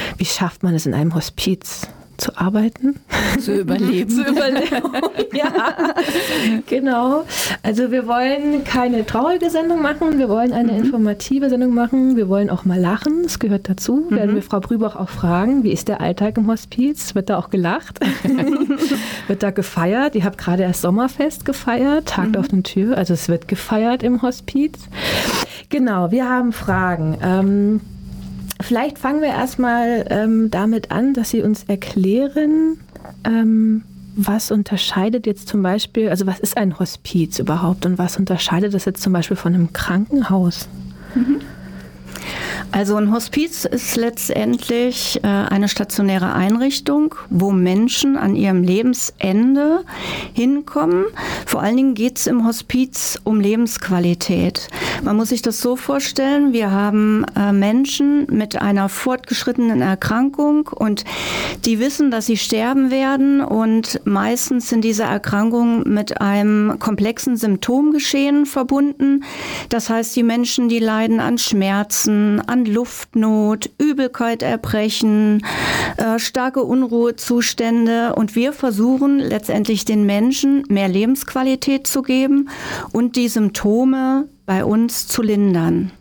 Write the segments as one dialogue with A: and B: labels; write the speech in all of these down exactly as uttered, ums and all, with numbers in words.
A: wie schafft man es in einem Hospiz zu arbeiten?
B: Zu überleben.
A: Zu überleben, ja, genau. Also wir wollen keine traurige Sendung machen, wir wollen eine mhm. informative Sendung machen, wir wollen auch mal lachen, das gehört dazu. Mhm. Werden wir Frau Brübach auch fragen, wie ist der Alltag im Hospiz? Wird da auch gelacht? Wird da gefeiert? Ihr habt gerade erst Sommerfest gefeiert, Tag mhm. der offenen Tür, also es wird gefeiert im Hospiz. Genau, wir haben Fragen. Ähm, Vielleicht fangen wir erstmal ähm, damit an, dass Sie uns erklären, ähm, was unterscheidet jetzt zum Beispiel, also was ist ein Hospiz überhaupt und was unterscheidet das jetzt zum Beispiel von einem Krankenhaus?
B: Mhm. Also ein Hospiz ist letztendlich äh, eine stationäre Einrichtung, wo Menschen an ihrem Lebensende hinkommen. Vor allen Dingen geht es im Hospiz um Lebensqualität. Man muss sich das so vorstellen, wir haben äh, Menschen mit einer fortgeschrittenen Erkrankung und die wissen, dass sie sterben werden und meistens sind diese Erkrankungen mit einem komplexen Symptomgeschehen verbunden. Das heißt, die Menschen, die leiden an Schmerzen, an Luftnot, Übelkeit, Erbrechen, äh, starke Unruhezustände und wir versuchen letztendlich den Menschen mehr Lebensqualität zu geben und die Symptome bei uns zu lindern.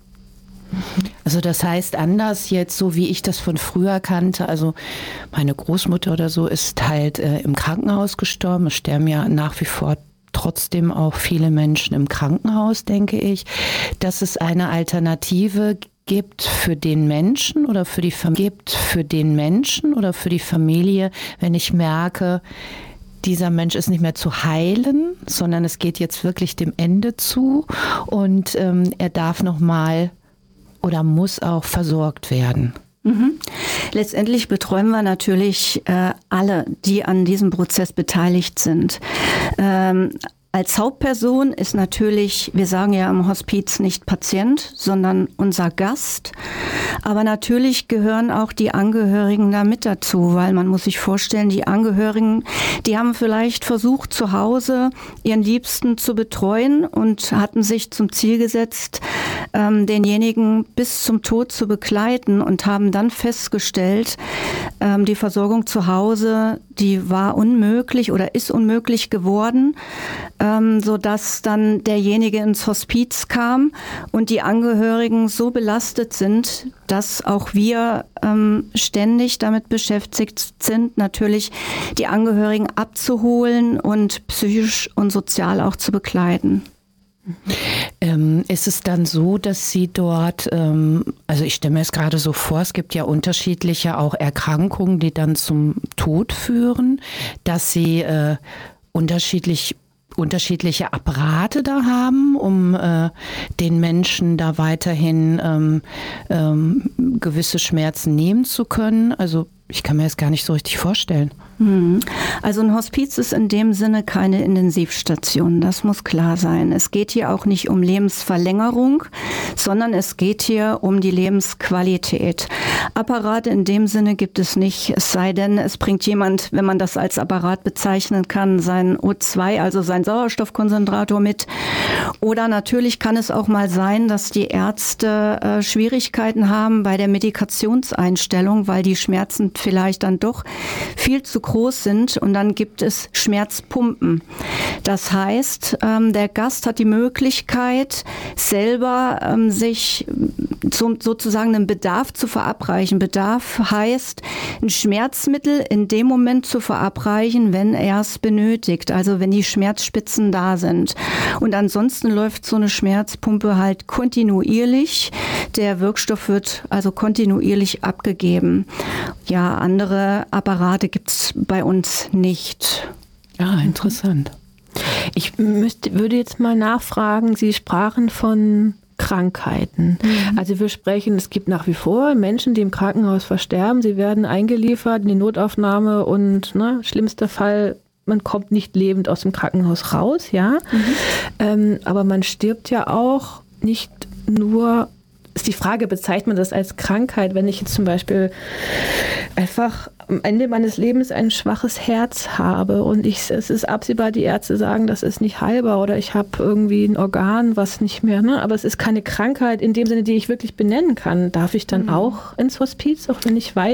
C: Also das heißt anders jetzt, so wie ich das von früher kannte, also meine Großmutter oder so ist halt äh, im Krankenhaus gestorben, es sterben ja nach wie vor trotzdem auch viele Menschen im Krankenhaus, denke ich, dass es eine Alternative gibt. gibt für den Menschen oder für die Familie, gibt für den Menschen oder für die Familie, wenn ich merke, dieser Mensch ist nicht mehr zu heilen, sondern es geht jetzt wirklich dem Ende zu und ähm, er darf nochmal oder muss auch versorgt werden.
B: Mhm. Letztendlich betreuen wir natürlich äh, alle, die an diesem Prozess beteiligt sind. Ähm, Als Hauptperson ist natürlich, wir sagen ja im Hospiz nicht Patient, sondern unser Gast. Aber natürlich gehören auch die Angehörigen da mit dazu, weil man muss sich vorstellen, die Angehörigen, die haben vielleicht versucht, zu Hause ihren Liebsten zu betreuen und hatten sich zum Ziel gesetzt, ähm, denjenigen bis zum Tod zu begleiten und haben dann festgestellt, ähm, die Versorgung zu Hause, die war unmöglich oder ist unmöglich geworden. Ähm, so dass dann derjenige ins Hospiz kam und die Angehörigen so belastet sind, dass auch wir ähm, ständig damit beschäftigt sind, natürlich die Angehörigen abzuholen und psychisch und sozial auch zu begleiten.
C: Ähm, ist es dann so, dass Sie dort, ähm, also ich stelle mir es gerade so vor, es gibt ja unterschiedliche auch Erkrankungen, die dann zum Tod führen, dass Sie äh, unterschiedlich unterschiedliche Apparate da haben, um äh, den Menschen da weiterhin ähm, ähm, gewisse Schmerzen nehmen zu können. Also ich kann mir das gar nicht so richtig vorstellen.
B: Also ein Hospiz ist in dem Sinne keine Intensivstation, das muss klar sein. Es geht hier auch nicht um Lebensverlängerung, sondern es geht hier um die Lebensqualität. Apparate in dem Sinne gibt es nicht, es sei denn, es bringt jemand, wenn man das als Apparat bezeichnen kann, sein O zwei, also sein Sauerstoffkonzentrator mit. Oder natürlich kann es auch mal sein, dass die Ärzte äh, Schwierigkeiten haben bei der Medikationseinstellung, weil die Schmerzen vielleicht dann doch viel zu groß sind und dann gibt es Schmerzpumpen. Das heißt, ähm, der Gast hat die Möglichkeit, selber ähm, sich so, sozusagen einen Bedarf zu verabreichen. Bedarf heißt, ein Schmerzmittel in dem Moment zu verabreichen, wenn er es benötigt, also wenn die Schmerzspitzen da sind. Und ansonsten läuft so eine Schmerzpumpe halt kontinuierlich. Der Wirkstoff wird also kontinuierlich abgegeben. Ja, andere Apparate gibt es bei uns nicht.
C: Ah, interessant.
A: Ich müsste, würde jetzt mal nachfragen, Sie sprachen von Krankheiten. Mhm. Also wir sprechen, es gibt nach wie vor Menschen, die im Krankenhaus versterben. Sie werden eingeliefert in die Notaufnahme und ne, schlimmster Fall, man kommt nicht lebend aus dem Krankenhaus raus, ja. Mhm. Ähm, aber man stirbt ja auch nicht nur, ist die Frage, bezeichnet man das als Krankheit, wenn ich jetzt zum Beispiel einfach am Ende meines Lebens ein schwaches Herz habe und ich, es ist absehbar, die Ärzte sagen, das ist nicht heilbar oder ich habe irgendwie ein Organ, was nicht mehr, ne? Aber es ist keine Krankheit in dem Sinne, die ich wirklich benennen kann. Darf ich dann mhm. auch ins Hospiz, auch wenn ich weiß,